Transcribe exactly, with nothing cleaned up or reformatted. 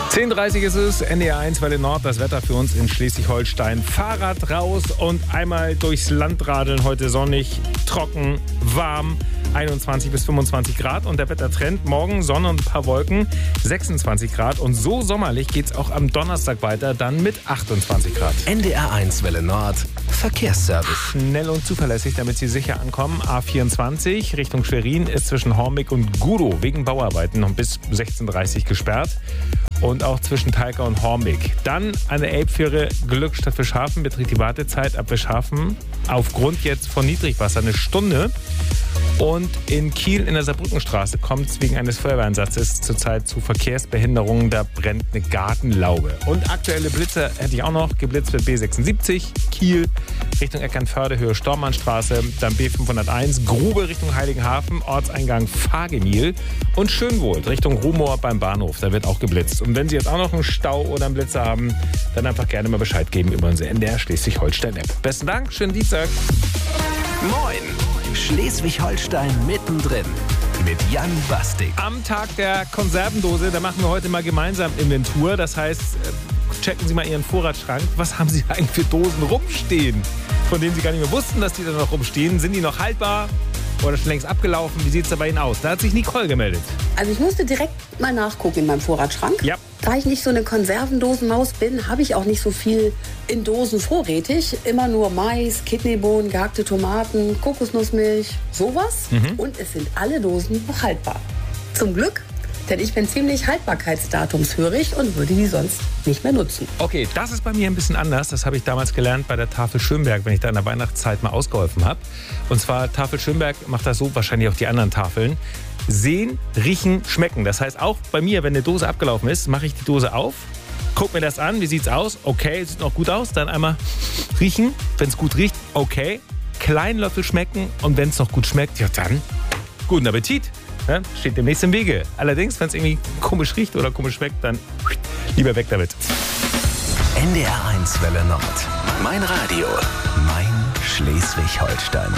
zehn Uhr dreißig ist es, N D R eins Welle Nord, das Wetter für uns in Schleswig-Holstein. Fahrrad raus und einmal durchs Land radeln. Heute sonnig, trocken, warm, einundzwanzig bis fünfundzwanzig Grad. Und der Wettertrend, morgen Sonne und ein paar Wolken, sechsundzwanzig Grad. Und so sommerlich geht's auch am Donnerstag weiter, dann mit achtundzwanzig Grad. N D R eins Welle Nord, Verkehrsservice. Schnell und zuverlässig, damit Sie sicher ankommen. A vierundzwanzig Richtung Schwerin ist zwischen Hormig und Gudow wegen Bauarbeiten noch bis sechzehn Uhr dreißig gesperrt. Und auch zwischen Talca und Hormig. Dann an der Elbfähre Glückstadt Fischhafen beträgt die Wartezeit ab Fischhafen aufgrund jetzt von Niedrigwasser eine Stunde. Und in Kiel in der Saarbrückenstraße kommt es wegen eines Feuerwehreinsatzes zurzeit zu Verkehrsbehinderungen. Da brennt eine Gartenlaube. Und aktuelle Blitze hätte ich auch noch. Geblitzt wird B sechsundsiebzig, Kiel Richtung Eckernförde, Höhe Stormannstraße. Dann B fünfhunderteins, Grube Richtung Heiligenhafen, Ortseingang Fagemil. Und Schönwohl Richtung Rumohr beim Bahnhof. Da wird auch geblitzt. Und wenn Sie jetzt auch noch einen Stau oder einen Blitzer haben, dann einfach gerne mal Bescheid geben über unsere N D R Schleswig-Holstein-App. Besten Dank, schönen Dienstag. Moin! Schleswig-Holstein mittendrin mit Jan Bastik. Am Tag der Konservendose, da machen wir heute mal gemeinsam Inventur. Das heißt, checken Sie mal Ihren Vorratsschrank. Was haben Sie eigentlich für Dosen rumstehen, von denen Sie gar nicht mehr wussten, dass die da noch rumstehen? Sind die noch haltbar oder schon längst abgelaufen? Wie sieht es da bei Ihnen aus? Da hat sich Nicole gemeldet. Also ich musste direkt mal nachgucken in meinem Vorratsschrank. Ja. Da ich nicht so eine Konservendosenmaus bin, habe ich auch nicht so viel in Dosen vorrätig. Immer nur Mais, Kidneybohnen, gehackte Tomaten, Kokosnussmilch, sowas. Mhm. Und es sind alle Dosen noch haltbar. Zum Glück, denn ich bin ziemlich haltbarkeitsdatumshörig und würde die sonst nicht mehr nutzen. Okay, das ist bei mir ein bisschen anders. Das habe ich damals gelernt bei der Tafel Schönberg, wenn ich da in der Weihnachtszeit mal ausgeholfen habe. Und zwar Tafel Schönberg macht das so, wahrscheinlich auch die anderen Tafeln. Sehen, riechen, schmecken. Das heißt auch bei mir, wenn eine Dose abgelaufen ist, mache ich die Dose auf, guck mir das an, wie sieht's aus? Okay, sieht noch gut aus. Dann einmal riechen, wenn es gut riecht, okay. Kleinen Löffel schmecken und wenn es noch gut schmeckt, ja dann, guten Appetit. Ja, steht demnächst im Wege. Allerdings, wenn es irgendwie komisch riecht oder komisch schmeckt, dann lieber weg damit. N D R eins Welle Nord. Mein Radio. Mein Schleswig-Holstein.